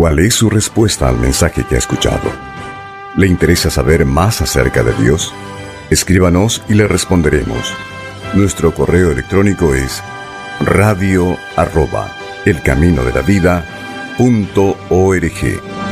¿Cuál es su respuesta al mensaje que ha escuchado? ¿Le interesa saber más acerca de Dios? Escríbanos y le responderemos. Nuestro correo electrónico es radio@elcaminodelavida.org.